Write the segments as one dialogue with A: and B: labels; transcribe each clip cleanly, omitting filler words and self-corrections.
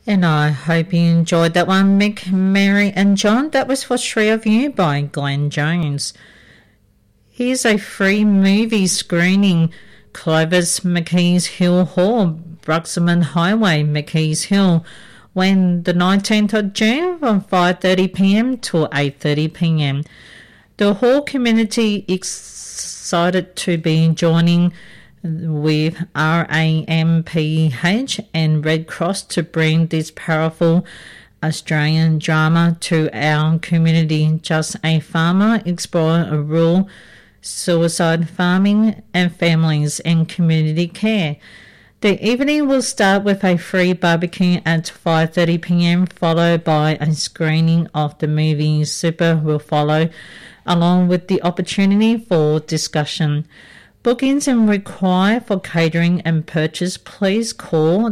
A: And I hope you enjoyed that one, Mick, Mary and John. That was For Three of You by Glenn Jones. Here's a free movie screening. Clovis McKees Hill Hall, Bruxman Highway, McKees Hill, when the 19th of June from 5:30pm to 8:30pm. The Hall community excited to be joining with RAMPH and Red Cross to bring this powerful Australian drama to our community. Just a Farmer explore a rural suicide farming and families and community care. The evening will start with a free barbecue at 5:30pm, followed by a screening of the movie Super will follow, along with the opportunity for discussion. Bookings and require for catering and purchase, please call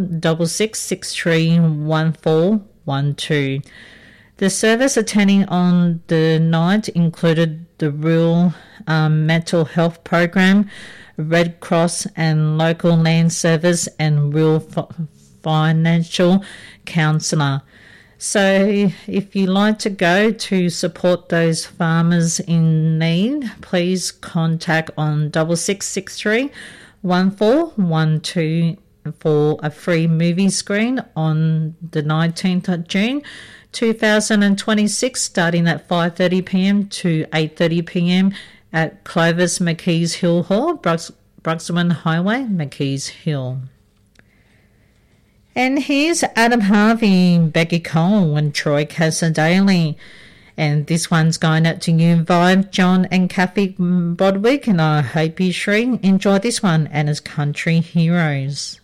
A: 66631412. The service attending on the night included the Rural Mental Health Program, Red Cross and Local Land Service, and Rural Financial Counsellor. So if you like to go to support those farmers in need, please contact on 66631412 for a free movie screen on the 19th of June 2026, starting at 5:30pm to 8:30pm at Clovis McKees Hill Hall, Bruxman Highway, McKees Hill. And here's Adam Harvey, Becky Cole and Troy Casadale. And this one's going out to you, Vibe, John and Kathy Bodwick, and I hope you three enjoy this one and his Country Heroes.